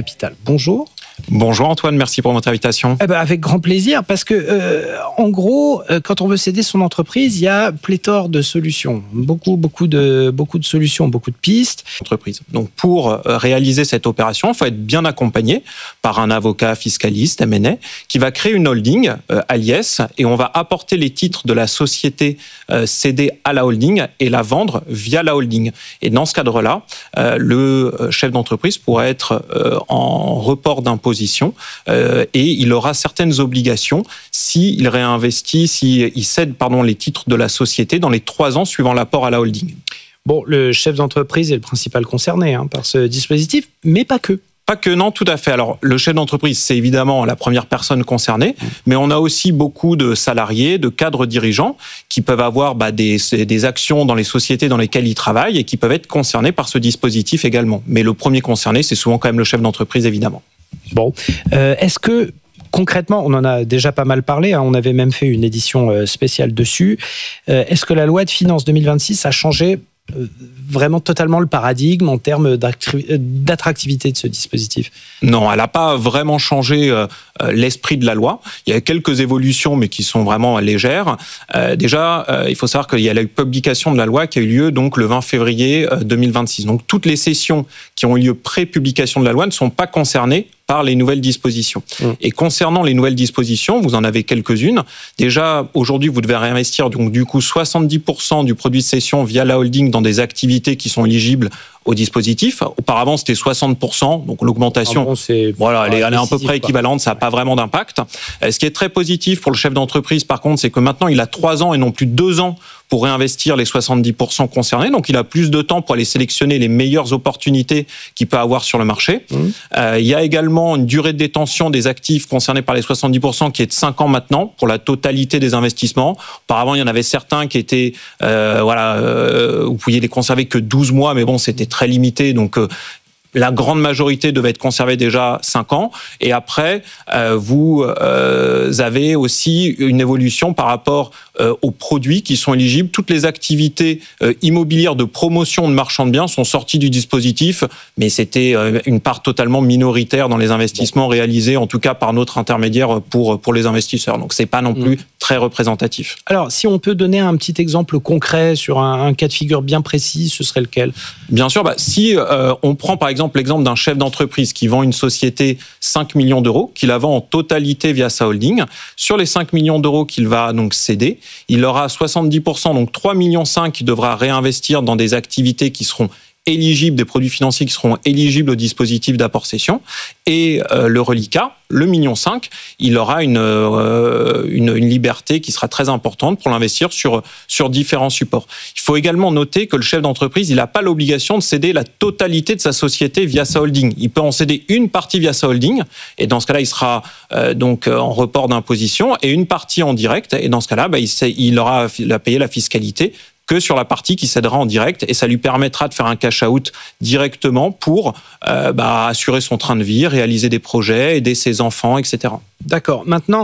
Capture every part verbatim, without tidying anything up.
Capital. Bonjour. Bonjour Antoine, merci pour votre invitation. Eh ben avec grand plaisir, parce que euh, en gros, euh, quand on veut céder son entreprise, il y a pléthore de solutions, beaucoup, beaucoup de, beaucoup de solutions, beaucoup de pistes. Entreprise. Donc pour euh, réaliser cette opération, il faut être bien accompagné par un avocat fiscaliste, M and A, qui va créer une holding, euh, Aliès, et on va apporter les titres de la société euh, cédée à la holding et la vendre via la holding. Et dans ce cadre-là, euh, le chef d'entreprise pourrait être euh, en report d'impôt Euh, et il aura certaines obligations s'il réinvestit, s'il cède pardon, les titres de la société dans les trois ans suivant l'apport à la holding. Bon, le chef d'entreprise est le principal concerné hein, par ce dispositif, mais pas que. Pas que, non, tout à fait. Alors, le chef d'entreprise, c'est évidemment la première personne concernée, mais on a aussi beaucoup de salariés, de cadres dirigeants qui peuvent avoir bah, des, des actions dans les sociétés dans lesquelles ils travaillent et qui peuvent être concernés par ce dispositif également. Mais le premier concerné, c'est souvent quand même le chef d'entreprise, évidemment. Bon, euh, est-ce que concrètement, on en a déjà pas mal parlé, hein, on avait même fait une édition spéciale dessus, euh, est-ce que la loi de finances deux mille vingt-six a changé euh, vraiment totalement le paradigme en termes d'attractivité de ce dispositif? Non, elle n'a pas vraiment changé euh, l'esprit de la loi. Il y a quelques évolutions, mais qui sont vraiment légères. Euh, déjà, euh, il faut savoir qu'il y a la publication de la loi qui a eu lieu donc le vingt février deux mille vingt-six. Donc toutes les sessions qui ont eu lieu pré-publication de la loi ne sont pas concernées par les nouvelles dispositions. Mmh. Et concernant les nouvelles dispositions, vous en avez quelques-unes. Déjà, aujourd'hui, vous devez réinvestir donc du coup soixante-dix pour cent du produit de cession via la holding dans des activités qui sont éligibles au dispositif. Auparavant, c'était soixante pour cent, donc l'augmentation, bon, c'est voilà, elle est, elle est à peu près quoi. équivalente, ça n'a pas vraiment d'impact. Ce qui est très positif pour le chef d'entreprise, par contre, c'est que maintenant, il a trois ans et non plus deux ans pour réinvestir les soixante-dix pour cent concernés. Donc, il a plus de temps pour aller sélectionner les meilleures opportunités qu'il peut avoir sur le marché. Mmh. Euh, il y a également une durée de détention des actifs concernés par les soixante-dix pour cent qui est de cinq ans maintenant pour la totalité des investissements. Auparavant, il y en avait certains qui étaient, euh, voilà, euh, vous pouviez les conserver que douze mois, mais bon, c'était très limité. Donc, euh, la grande majorité devait être conservée déjà cinq ans. Et après, euh, vous euh, avez aussi une évolution par rapport euh, aux produits qui sont éligibles. Toutes les activités euh, immobilières de promotion de marchands de biens sont sorties du dispositif, mais c'était euh, une part totalement minoritaire dans les investissements bon. réalisés, en tout cas par notre intermédiaire pour, pour les investisseurs. Donc, c'est pas non plus mmh. très représentatif. Alors, si on peut donner un petit exemple concret sur un, un cas de figure bien précis, ce serait lequel? Bien sûr, bah, si euh, on prend par exemple l'exemple d'un chef d'entreprise qui vend une société cinq millions d'euros, qui la vend en totalité via sa holding. Sur les cinq millions d'euros qu'il va donc céder, il aura soixante-dix pour cent, donc trois virgule cinq millions qu'il devra réinvestir dans des activités qui seront éligibles, des produits financiers qui seront éligibles au dispositif d'apport-cession. Et euh, le reliquat, le million cinq, il aura une, euh, une, une liberté qui sera très importante pour l'investir sur, sur différents supports. Il faut également noter que le chef d'entreprise, il n'a pas l'obligation de céder la totalité de sa société via sa holding. Il peut en céder une partie via sa holding, et dans ce cas-là, il sera euh, donc en report d'imposition, et une partie en direct, et dans ce cas-là, bah, il, il aura à payer la fiscalité que sur la partie qui cédera en direct, et ça lui permettra de faire un cash-out directement pour euh, bah, assurer son train de vie, réaliser des projets, aider ses enfants, et cetera. D'accord. Maintenant,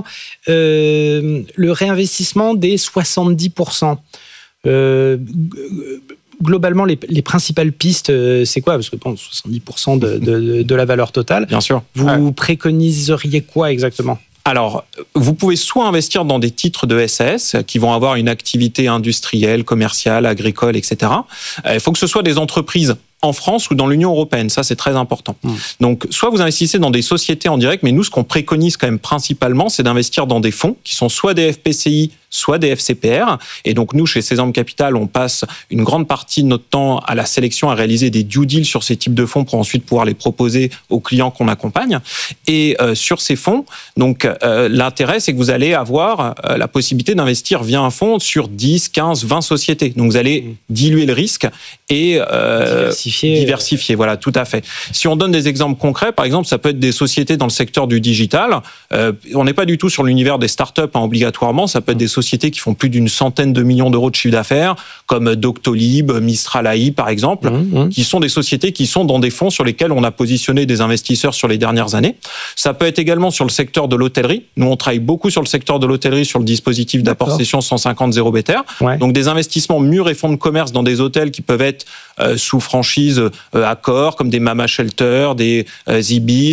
euh, le réinvestissement des soixante-dix pour cent. Euh, globalement, les, les principales pistes, c'est quoi? Parce que bon, soixante-dix pour cent de, de, de la valeur totale. Bien sûr. Vous ouais. préconiseriez quoi exactement? Alors, vous pouvez soit investir dans des titres de S A S qui vont avoir une activité industrielle, commerciale, agricole, et cetera. Il faut que ce soit des entreprises en France ou dans l'Union européenne, ça c'est très important. Mmh. Donc, soit vous investissez dans des sociétés en direct, mais nous, ce qu'on préconise quand même principalement, c'est d'investir dans des fonds qui sont soit des F P C I, soit des F C P R. Et donc, nous, chez Sésame Capital, on passe une grande partie de notre temps à la sélection, à réaliser des due deals sur ces types de fonds pour ensuite pouvoir les proposer aux clients qu'on accompagne. Et euh, sur ces fonds, donc, euh, l'intérêt, c'est que vous allez avoir euh, la possibilité d'investir via un fonds sur dix, quinze, vingt sociétés. Donc, vous allez diluer le risque et euh, diversifier. Diversifier, voilà, tout à fait. Si on donne des exemples concrets, par exemple, ça peut être des sociétés dans le secteur du digital. Euh, on n'est pas du tout sur l'univers des startups, hein, obligatoirement. Ça peut être des sociétés qui font plus d'une centaine de millions d'euros de chiffre d'affaires, comme Doctolib, Mistral A I, par exemple, mmh, mmh. qui sont des sociétés qui sont dans des fonds sur lesquels on a positionné des investisseurs sur les dernières années. Ça peut être également sur le secteur de l'hôtellerie. Nous, on travaille beaucoup sur le secteur de l'hôtellerie, sur le dispositif d'apport-cession cent cinquante zéro B T R. Ouais. Donc, des investissements mûrs et fonds de commerce dans des hôtels qui peuvent être euh, sous franchise euh, Accor, comme des Mama Shelter, des euh, Ibis,